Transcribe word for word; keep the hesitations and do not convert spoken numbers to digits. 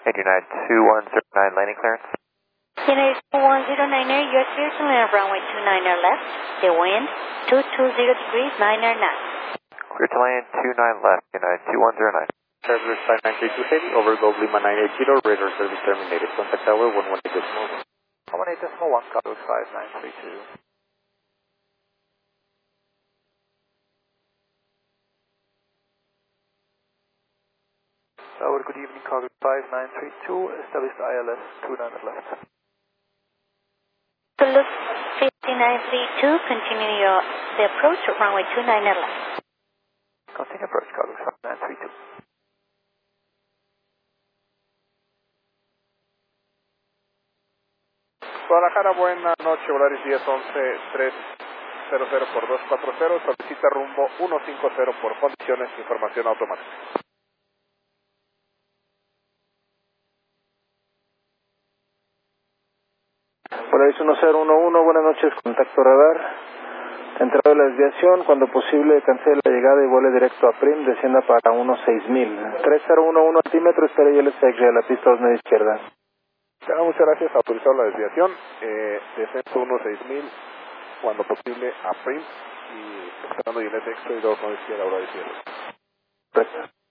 United two one zero nine landing clearance. United two one zero nine er, you are clear to land runway two niner left. The wind two two zero degrees niner nine. Clear to land two nine left, United two one zero nine. Service five nine three two heavy, over Gold Lima nine eight zero, radar service terminated. Contact tower one one eight decimal one. one eight decimal one, code five nine three two. Tower, good evening, cargo five nine three two, established I L S two nine left. Duluth fifty-nine three two, continue your, the approach, runway two niner left. Continue approach, cargo five nine three two. Guadalajara, buena noche, Volaris diez once trescientos por dos cuatro cero, solicita rumbo uno cinco cero por condiciones, información automática. Volaris uno cero uno uno, buenas noches, contacto radar. Entrada de la desviación, cuando posible cancele la llegada y vuele directo a Prim, descienda para uno seis mil. tres cero uno uno altímetro, espera y el S X a la pista dos media izquierda. Bueno, muchas gracias, autorizado la desviación, eh, descenso uno seis mil, cuando posible a Prim, y esperando y el S X y dos media izquierda, hora de cierre. Correcto.